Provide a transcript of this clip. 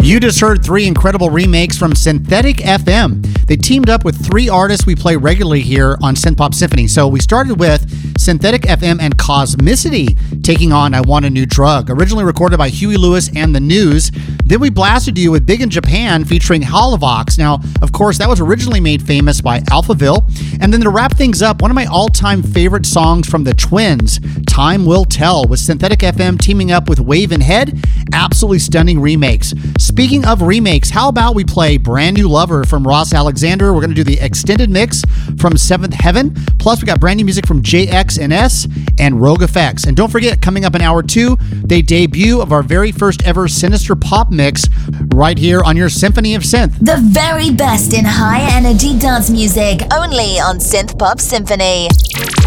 You just heard three incredible remakes from Synthetic FM. They teamed up with three artists we play regularly here on Synth Pop Symphony. So we started with Synthetic FM and Cosmicity taking on I Want a New Drug, originally recorded by Huey Lewis and the News. Then we blasted you with Big in Japan featuring Holovox. Now, of course, that was originally made famous by Alphaville. And then to wrap things up, one of my all-time favorite songs from the Twins, Time Will Tell, with Synthetic FM teaming up with Wave and Head. Absolutely stunning remakes. Speaking of remakes, how about we play Brand New Lover from Ross Alexander? We're going to do the extended mix from Seventh Heaven. Plus, we got brand new music from JXNS and Rogue Effects. And don't forget, coming up in hour 2, the debut of our very first ever Sinister Pop mix right here on your Symphony of Synth. The very best in high energy dance music, only on Synth Pop Symphony.